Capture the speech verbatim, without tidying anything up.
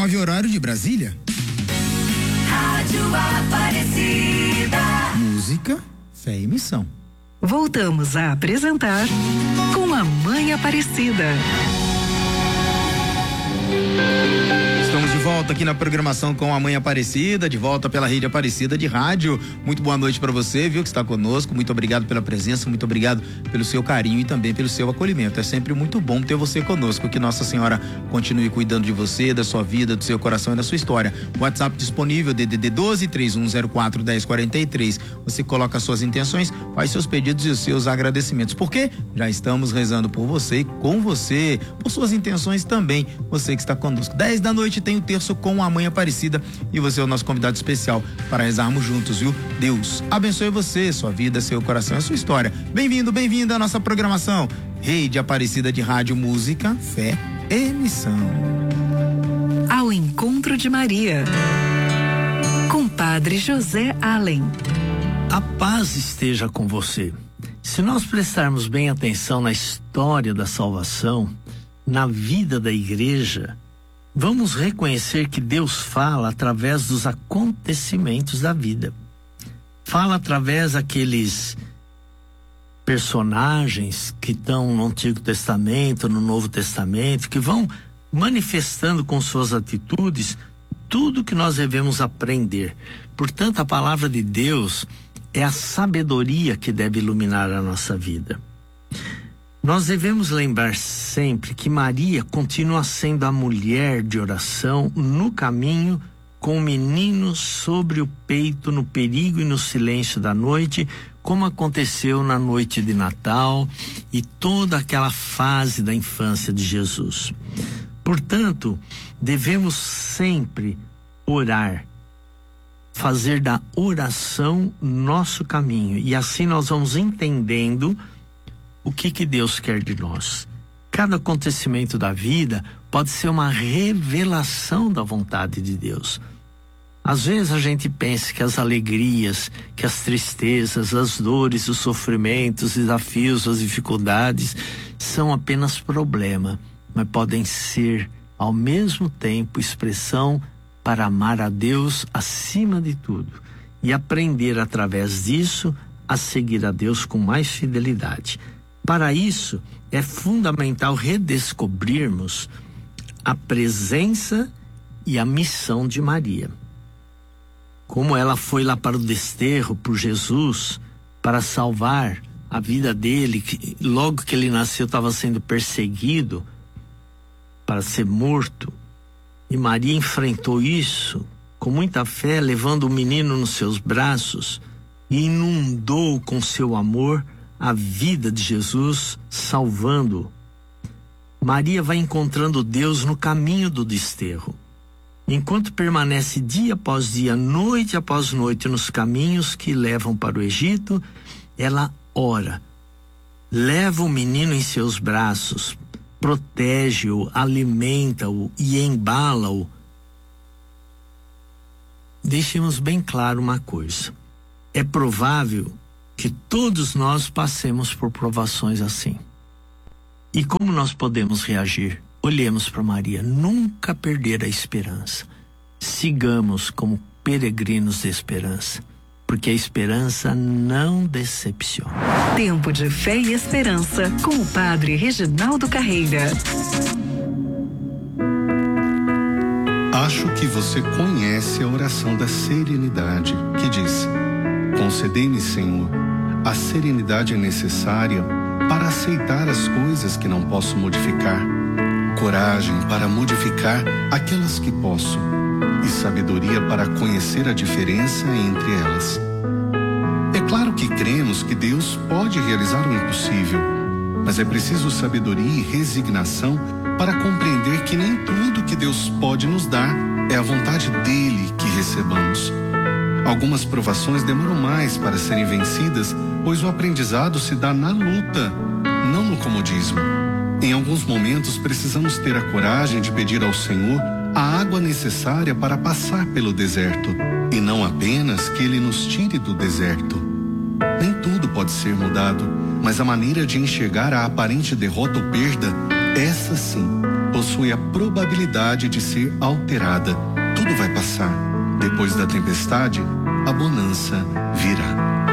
nove, horário de Brasília. Rádio Aparecida. Música, fé e missão. Voltamos a apresentar Com a Mãe Aparecida. Estamos de volta aqui na programação Com a Mãe Aparecida, de volta pela Rede Aparecida de Rádio. Muito boa noite para você, viu, que está conosco. Muito obrigado pela presença, muito obrigado pelo seu carinho e também pelo seu acolhimento. É sempre muito bom ter você conosco. Que Nossa Senhora continue cuidando de você, da sua vida, do seu coração e da sua história. WhatsApp disponível, D D D doze, três um zero quatro, um zero quatro três. Você coloca suas intenções, faz seus pedidos e os seus agradecimentos. Porque já estamos rezando por você e com você, por suas intenções também. Você que está conosco. dez da noite tem o terço com a Mãe Aparecida e você é o nosso convidado especial para rezarmos juntos, viu? Deus abençoe você, sua vida, seu coração e sua história. Bem-vindo, bem-vinda à nossa programação. Rede Aparecida de Rádio, Música, Fé e Missão. Ao encontro de Maria, com Padre José Allen. A paz esteja com você. Se nós prestarmos bem atenção na história da salvação, na vida da igreja, vamos reconhecer que Deus fala através dos acontecimentos da vida. Fala através daqueles personagens que estão no Antigo Testamento, no Novo Testamento, que vão manifestando com suas atitudes tudo que nós devemos aprender. Portanto, a palavra de Deus é a sabedoria que deve iluminar a nossa vida. Nós devemos lembrar sempre que Maria continua sendo a mulher de oração no caminho, com o menino sobre o peito, no perigo e no silêncio da noite, como aconteceu na noite de Natal e toda aquela fase da infância de Jesus. Portanto, devemos sempre orar, fazer da oração nosso caminho, e assim nós vamos entendendo o que que Deus quer de nós. Cada acontecimento da vida pode ser uma revelação da vontade de Deus. Às vezes a gente pensa que as alegrias, que as tristezas, as dores, os sofrimentos, os desafios, as dificuldades são apenas problema, mas podem ser ao mesmo tempo expressão para amar a Deus acima de tudo e aprender através disso a seguir a Deus com mais fidelidade. Para isso, é fundamental redescobrirmos a presença e a missão de Maria. Como ela foi lá para o desterro por Jesus, para salvar a vida dele, que logo que ele nasceu estava sendo perseguido para ser morto. E Maria enfrentou isso com muita fé, levando o menino nos seus braços e inundou com seu amor a vida de Jesus, salvando-o. Maria vai encontrando Deus no caminho do desterro. Enquanto permanece dia após dia, noite após noite, nos caminhos que levam para o Egito, ela ora, leva o menino em seus braços, protege-o, alimenta-o e embala-o. Deixemos bem claro uma coisa: é provável que todos nós passemos por provações assim. E como nós podemos reagir? Olhemos para Maria, nunca perder a esperança. Sigamos como peregrinos de esperança, porque a esperança não decepciona. Tempo de fé e esperança com o Padre Reginaldo Carreira. Acho que você conhece a oração da serenidade, que diz: concedei-me, Senhor, a serenidade necessária para aceitar as coisas que não posso modificar, coragem para modificar aquelas que posso, e sabedoria para conhecer a diferença entre elas. É claro que cremos que Deus pode realizar o impossível, mas é preciso sabedoria e resignação para compreender que nem tudo que Deus pode nos dar é a vontade dele que recebamos. Algumas provações demoram mais para serem vencidas, pois o aprendizado se dá na luta, não no comodismo. Em alguns momentos precisamos ter a coragem de pedir ao Senhor a água necessária para passar pelo deserto, e não apenas que Ele nos tire do deserto. Nem tudo pode ser mudado, mas a maneira de enxergar a aparente derrota ou perda, essa sim, possui a probabilidade de ser alterada. Tudo vai passar. Depois da tempestade, a bonança virá.